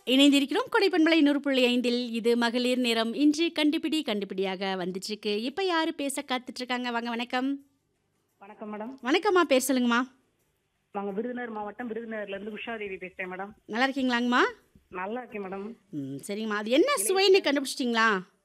இணைந்திருக்கிறோம் கொடைப்பண்பலை 100.5 இது மகளிர் நேரம். இன்று கண்டுபிடி கண்டுபிடியாக வந்துட்டுருக்கு. இப்ப யாரு பேச காத்துட்டு இருக்காங்க? வாங்க வணக்கம். வணக்கம் மேடம். வணக்கம்மா, பேர் சொல்லுங்கம்மா. நாங்க விருதுநகர் மாவட்டம் விருதுநகர்லேருந்து உஷாதேவி பேசுறேன் மேடம். நல்லா இருக்கீங்களாங்கம்மா? நல்லா இருக்கேன் மேடம். சரிங்கம்மா. அது என்ன இணைய சுவைன்னு கண்டுபிடிச்சிட்டிங்களா?